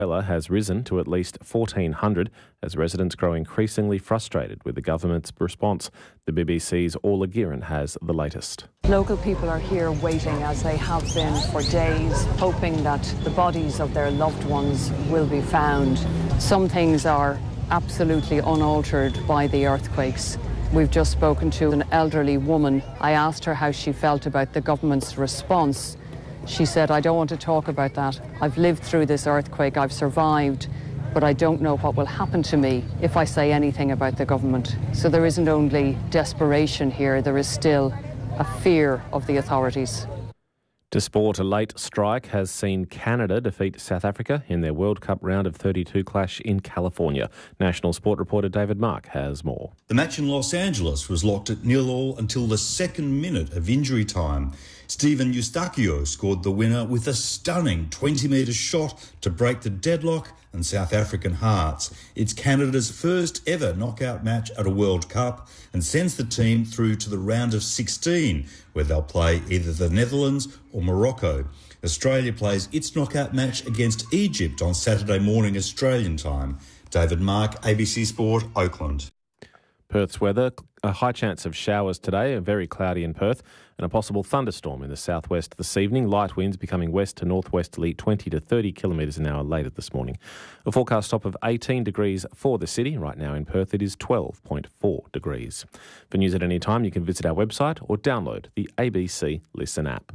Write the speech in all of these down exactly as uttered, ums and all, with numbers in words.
has risen to at least fourteen hundred as residents grow increasingly frustrated with the government's response. The B B C's Orla Guerin has the latest. Local people are here waiting, as they have been for days, hoping that the bodies of their loved ones will be found. Some things are absolutely unaltered by the earthquakes. We've just spoken to an elderly woman. I asked her how she felt about the government's response. She said, "I don't want to talk about that. I've lived through this earthquake, I've survived, but I don't know what will happen to me if I say anything about the government." So there isn't only desperation here, there is still a fear of the authorities. To sport, a late strike has seen Canada defeat South Africa in their World Cup round of thirty-two clash in California. National Sport reporter David Mark has more. The match in Los Angeles was locked at nil all until the second minute of injury time. Steven Eustachio scored the winner with a stunning twenty metre shot to break the deadlock and South African hearts. It's Canada's first ever knockout match at a World Cup and sends the team through to the round of sixteen, where they'll play either the Netherlands or Morocco. Australia plays its knockout match against Egypt on Saturday morning Australian time. David Mark, A B C Sport, Oakland. Perth's weather, a high chance of showers today, very cloudy in Perth, and a possible thunderstorm in the southwest this evening. Light winds becoming west to northwesterly twenty to thirty kilometres an hour later this morning. A forecast top of eighteen degrees for the city. Right now in Perth it is twelve point four degrees. For news at any time you can visit our website or download the A B C Listen app.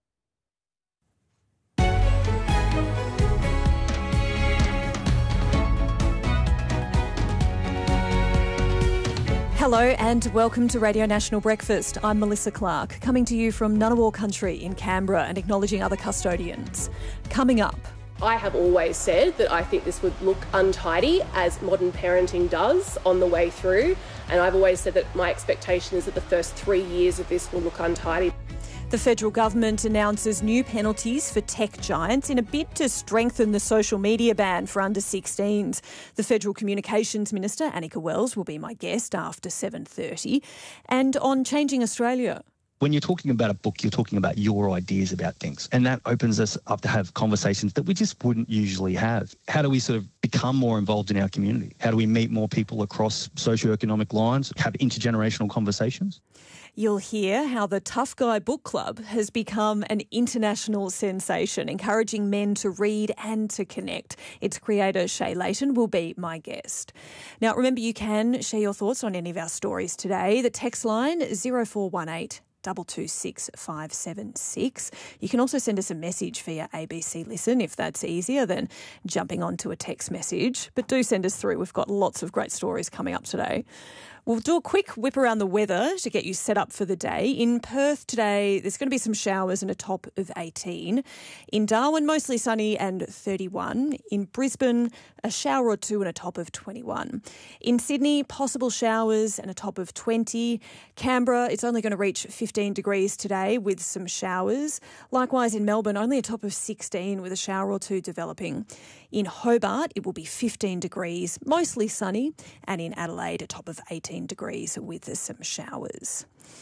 Hello and welcome to Radio National Breakfast. I'm Melissa Clark, coming to you from Ngunnawal Country in Canberra and acknowledging other custodians. Coming up. I have always said that I think this would look untidy, as modern parenting does on the way through, and I've always said that my expectation is that the first three years of this will look untidy. The federal government announces new penalties for tech giants in a bid to strengthen the social media ban for under sixteens. The Federal Communications Minister, Annika Wells, will be my guest after seven thirty. And on Changing Australia. When you're talking about a book, you're talking about your ideas about things. And that opens us up to have conversations that we just wouldn't usually have. How do we sort of become more involved in our community? How do we meet more people across socioeconomic lines, have intergenerational conversations? You'll hear how the Tough Guy Book Club has become an international sensation, encouraging men to read and to connect. Its creator, Shay Layton, will be my guest. Now, remember, you can share your thoughts on any of our stories today. The text line, zero four one eight two two six five seven six. You can also send us a message via A B C Listen if that's easier than jumping onto a text message. But do send us through. We've got lots of great stories coming up today. We'll do a quick whip around the weather to get you set up for the day. In Perth today, there's going to be some showers and a top of eighteen. In Darwin, mostly sunny and thirty-one. In Brisbane, a shower or two and a top of twenty-one. In Sydney, possible showers and a top of twenty. Canberra, it's only going to reach fifteen degrees today with some showers. Likewise in Melbourne, only a top of sixteen with a shower or two developing. In Hobart, it will be fifteen degrees, mostly sunny. And in Adelaide, a top of eighteen degrees with some showers.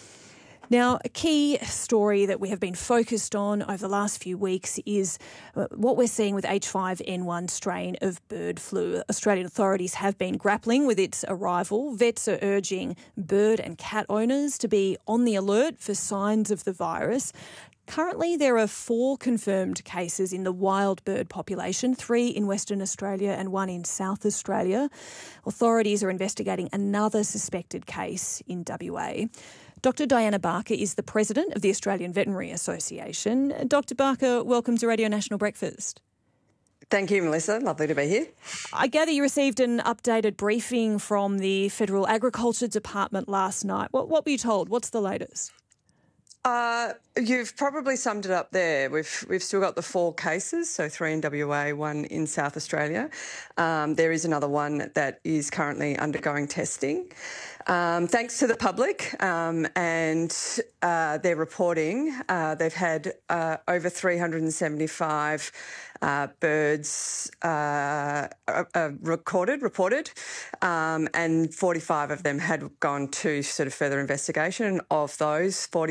Now, a key story that we have been focused on over the last few weeks is what we're seeing with H five N one strain of bird flu. Australian authorities have been grappling with its arrival. Vets are urging bird and cat owners to be on the alert for signs of the virus. Currently, there are four confirmed cases in the wild bird population, three in Western Australia and one in South Australia. Authorities are investigating another suspected case in W A. Doctor Diana Barker is the president of the Australian Veterinary Association. Doctor Barker, welcome to Radio National Breakfast. Thank you, Melissa. Lovely to be here. I gather you received an updated briefing from the Federal Agriculture Department last night. What, what were you told? What's the latest? Uh, you've probably summed it up there. We've we've still got the four cases, so three in W A, one in South Australia. Um, there is another one that is currently undergoing testing. Um, thanks to the public um, and uh, their reporting, uh, they've had uh, over three hundred seventy-five uh, birds uh, uh, recorded, reported, um, and forty-five of them had gone to sort of further investigation. And of those forty-five,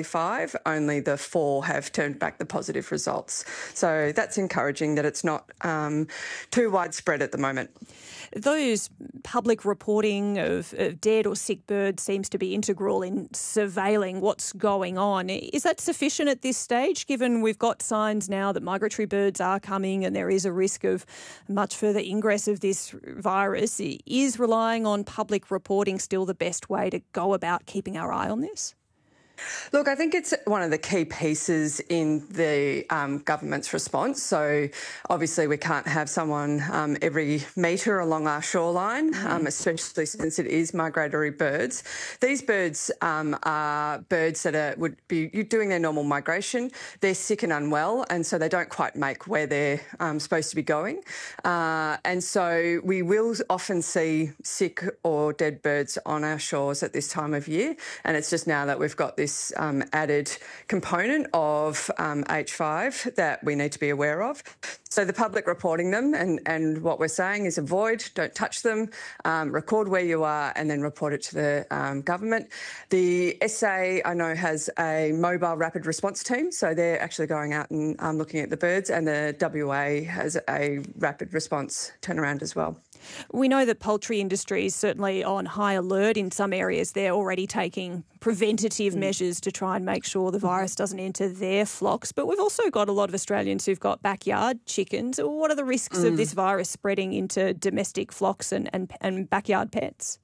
five, only the four have turned back the positive results. So that's encouraging that it's not um, too widespread at the moment. Those public reporting of, of dead or sick birds seems to be integral in surveilling what's going on. Is that sufficient at this stage, given we've got signs now that migratory birds are coming and there is a risk of much further ingress of this virus? Is relying on public reporting still the best way to go about keeping our eye on this? Look, I think it's one of the key pieces in the um, government's response. So obviously we can't have someone um, every metre along our shoreline, um, especially since it is migratory birds. These birds um, are birds that are, would be doing their normal migration. They're sick and unwell, and so they don't quite make where they're um, supposed to be going. Uh, and so we will often see sick or dead birds on our shores at this time of year. And it's just now that we've got this This um, added component of um, H five that we need to be aware of. So the public reporting them, and, and what we're saying is avoid, don't touch them, um, record where you are, and then report it to the um, government. The S A, I know, has a mobile rapid response team, so they're actually going out and um, looking at the birds, and the W A has a rapid response turnaround as well. We know that poultry industry is certainly on high alert in some areas. They're already taking preventative mm. measures to try and make sure the virus doesn't enter their flocks. But we've also got a lot of Australians who've got backyard chickens. What are the risks mm. of this virus spreading into domestic flocks and, and, and backyard pets?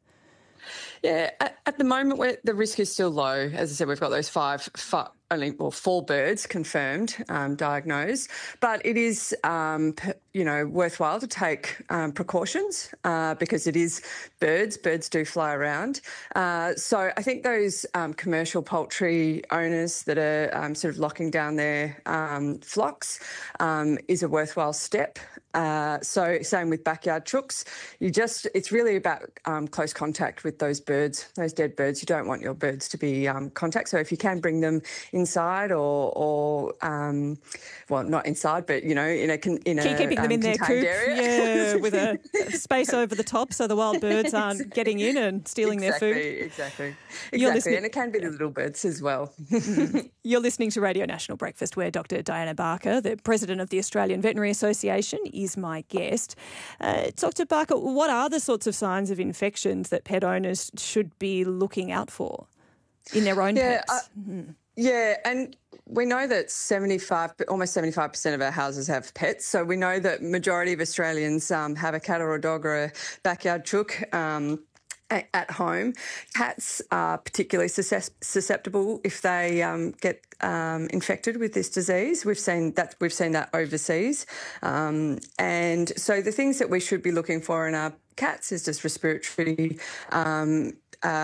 Yeah, at, at the moment, we're, the risk is still low. As I said, we've got those five, five only well, four birds confirmed, um, diagnosed. But it is, um, you know, worthwhile to take um, precautions uh, because it is birds. Birds do fly around. Uh, so I think those um, commercial poultry owners that are um, sort of locking down their um, flocks um, is a worthwhile step. Uh, so same with backyard chooks. You just, it's really about um, close contact with those birds, those dead birds. You don't want your birds to be um, contact. So if you can bring them inside or, or um, well, not inside, but, you know, in a, in a Keep keeping them um, in their coop, area. yeah, with a space over the top so the wild birds aren't exactly. getting in and stealing exactly, their food. Exactly, You're exactly. And it can be the little birds as well. You're listening to Radio National Breakfast, where Doctor Diana Barker, the President of the Australian Veterinary Association, is my guest. Uh, Doctor Barker, what are the sorts of signs of infections that pet owners should be looking out for in their own yeah, pets? Uh, mm. Yeah, and we know that seventy-five, almost seventy-five percent of our houses have pets. So we know that majority of Australians um, have a cat or a dog or a backyard chook Um, at home. Cats are particularly susceptible if they um, get um, infected with this disease. We've seen that we've seen that overseas, um, and so the things that we should be looking for in our cats is just respiratory um,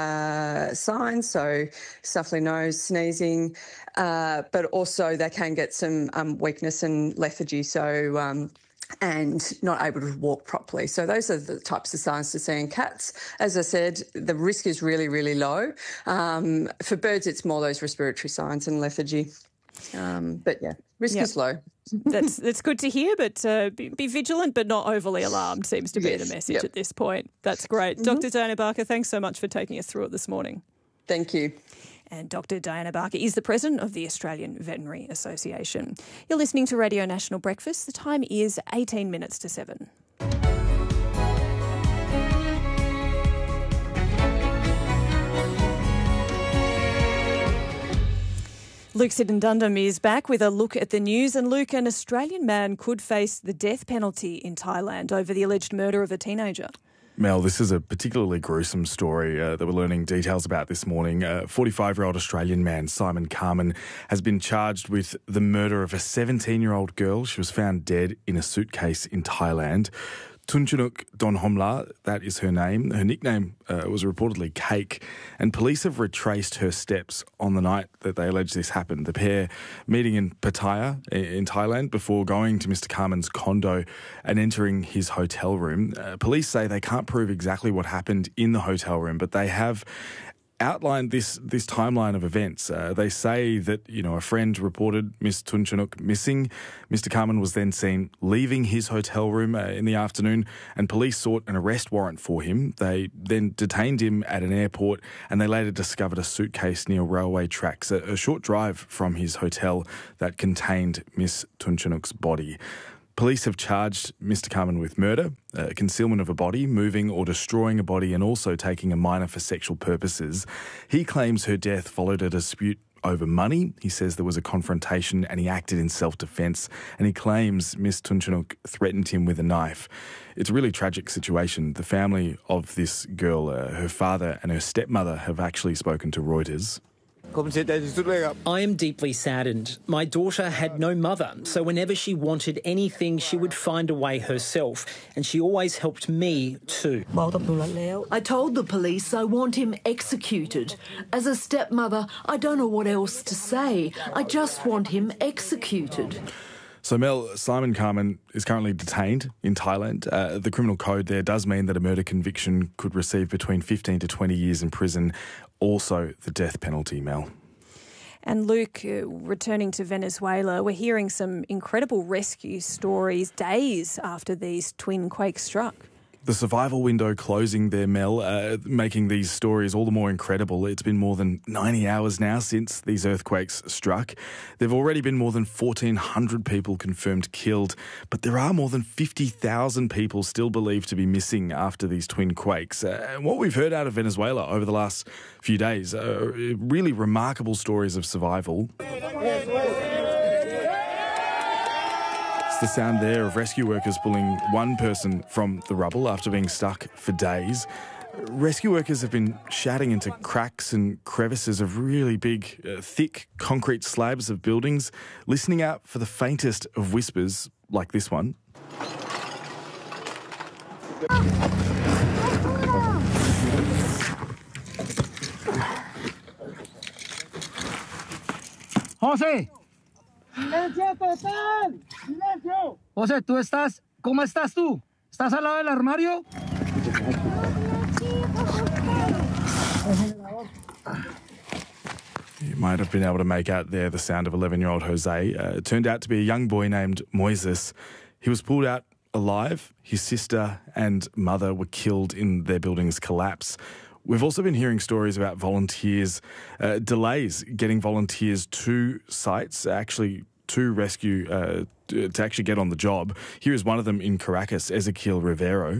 uh, signs, so stuffy nose, sneezing, uh, but also they can get some um, weakness and lethargy. So. Um, and not able to walk properly. So those are the types of signs to see in cats. As I said, the risk is really, really low. Um, for birds, it's more those respiratory signs and lethargy. Um, but, yeah, risk yep. is low. that's that's good to hear, but uh, be, be vigilant but not overly alarmed seems to be yes. the message yep. at this point. That's great. Mm-hmm. Doctor Diana Barker, thanks so much for taking us through it this morning. Thank you. And Doctor Diana Barker is the President of the Australian Veterinary Association. You're listening to Radio National Breakfast. The time is eighteen minutes to seven. Luke Siddendundam is back with a look at the news. And Luke, an Australian man could face the death penalty in Thailand over the alleged murder of a teenager. Mel, this is a particularly gruesome story uh, that we're learning details about this morning. A forty-five-year-old Australian man, Simon Carman, has been charged with the murder of a seventeen-year-old girl. She was found dead in a suitcase in Thailand. Tunchunuk Donhomla, that is her name. Her nickname uh, was reportedly Cake, and police have retraced her steps on the night that they allege this happened. The pair meeting in Pattaya in Thailand before going to Mister Carman's condo and entering his hotel room. Uh, police say they can't prove exactly what happened in the hotel room, but they have outlined this this timeline of events. Uh, they say that, you know, a friend reported Miss Tunchanuk missing. Mister Carman was then seen leaving his hotel room uh, in the afternoon, and police sought an arrest warrant for him. They then detained him at an airport, and they later discovered a suitcase near railway tracks, a, a short drive from his hotel, that contained Miss Tunchanuk's body. Police have charged Mister Carman with murder, uh, concealment of a body, moving or destroying a body, and also taking a minor for sexual purposes. He claims her death followed a dispute over money. He says there was a confrontation and he acted in self-defence, and he claims Miss Tunchanuk threatened him with a knife. It's a really tragic situation. The family of this girl, uh, her father and her stepmother, have actually spoken to Reuters. I am deeply saddened. My daughter had no mother, so whenever she wanted anything, she would find a way herself, and she always helped me too. I told the police I want him executed. As a stepmother, I don't know what else to say. I just want him executed. So, Mel, Simon Carman is currently detained in Thailand. Uh, the criminal code there does mean that a murder conviction could receive between fifteen to twenty years in prison, also the death penalty, Mel. And Luke, uh, returning to Venezuela, we're hearing some incredible rescue stories days after these twin quakes struck. The survival window closing there, Mel, uh, making these stories all the more incredible. It's been more than ninety hours now since these earthquakes struck. There have already been more than fourteen hundred people confirmed killed, but there are more than fifty thousand people still believed to be missing after these twin quakes. Uh, and what we've heard out of Venezuela over the last few days are really remarkable stories of survival. The sound there of rescue workers pulling one person from the rubble after being stuck for days. Rescue workers have been shouting into cracks and crevices of really big, uh, thick concrete slabs of buildings, listening out for the faintest of whispers like this one. José. ¡Silencio total! ¡Silencio! José, ¿tú estás? ¿Cómo estás tú? ¿Estás al lado del armario? You might have been able to make out there the sound of eleven-year-old Jose. Uh, it turned out to be a young boy named Moises. He was pulled out alive. His sister and mother were killed in their building's collapse. We've also been hearing stories about volunteers, uh, delays getting volunteers to sites, actually to rescue, uh, to actually get on the job. Here is one of them in Caracas, Ezequiel Rivero.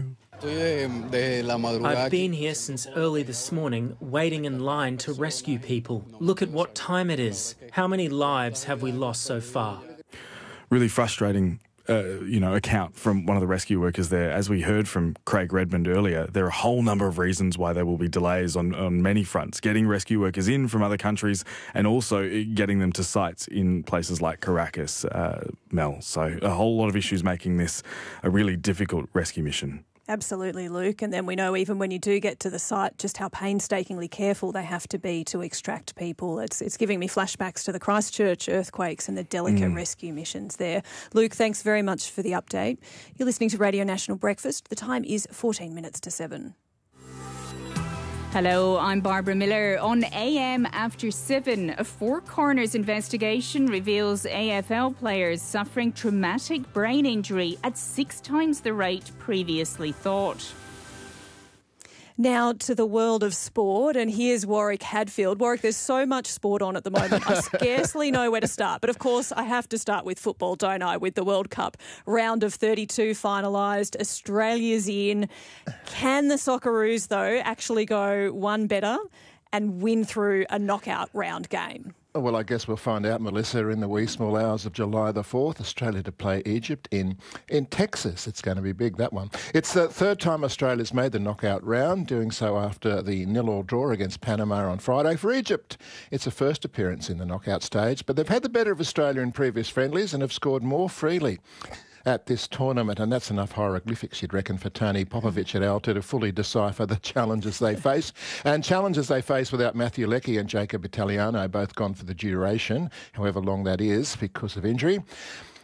I've been here since early this morning, waiting in line to rescue people. Look at what time it is. How many lives have we lost so far? Really frustrating Uh, you know, account from one of the rescue workers there. As we heard from Craig Redmond earlier, there are a whole number of reasons why there will be delays on, on many fronts. Getting rescue workers in from other countries and also getting them to sites in places like Caracas, uh, Mel. So a whole lot of issues making this a really difficult rescue mission. Absolutely, Luke. And then we know even when you do get to the site just how painstakingly careful they have to be to extract people. It's it's giving me flashbacks to the Christchurch earthquakes and the delicate mm. rescue missions there. Luke, thanks very much for the update. You're listening to Radio National Breakfast. The time is fourteen minutes to seven. Hello, I'm Barbara Miller. On A M After seven, a Four Corners investigation reveals A F L players suffering traumatic brain injury at six times the rate previously thought. Now to the world of sport, and here's Warwick Hadfield. Warwick, there's so much sport on at the moment, I scarcely know where to start. But of course, I have to start with football, don't I, with the World Cup. Round of thirty-two finalised, Australia's in. Can the Socceroos, though, actually go one better and win through a knockout round game? Well, I guess we'll find out, Melissa, in the wee small hours of July the fourth. Australia to play Egypt in, in Texas. It's going to be big, that one. It's the third time Australia's made the knockout round, doing so after the nil-all draw against Panama on Friday. For Egypt, it's a first appearance in the knockout stage, but they've had the better of Australia in previous friendlies and have scored more freely at this tournament, and that's enough hieroglyphics, you'd reckon, for Tony Popovic at Alta to fully decipher the challenges they face. And challenges they face without Matthew Leckie and Jacob Italiano, both gone for the duration, however long that is, because of injury.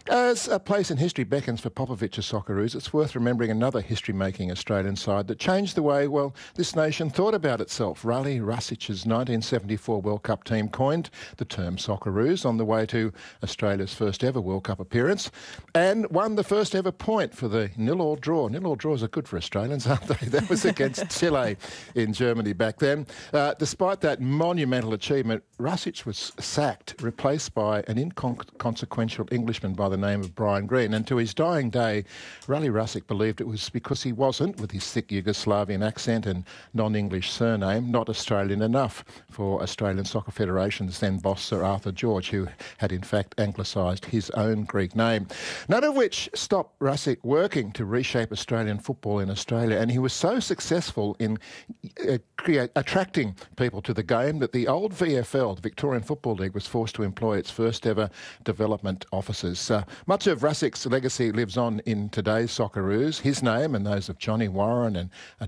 As a place in history beckons for Popovic's Socceroos, it's worth remembering another history-making Australian side that changed the way, well, this nation thought about itself. Rally Rasic's nineteen seventy-four World Cup team coined the term Socceroos on the way to Australia's first ever World Cup appearance and won the first ever point for the nil-all draw. Nil-all draws are good for Australians, aren't they? That was against Chile in Germany back then. Uh, despite that monumental achievement, Rasic was sacked, replaced by an inconsequential Englishman by the name of Brian Green. And to his dying day, Rally Rasic believed it was because he wasn't, with his thick Yugoslavian accent and non-English surname, not Australian enough for Australian Soccer Federation's then boss Sir Arthur George, who had in fact anglicised his own Greek name. None of which stopped Rasic working to reshape Australian football in Australia, and he was so successful in uh, create, attracting people to the game that the old V F L, the Victorian Football League, was forced to employ its first ever development officers. Uh, much of Rasic's legacy lives on in today's Socceroos. His name and those of Johnny Warren and uh,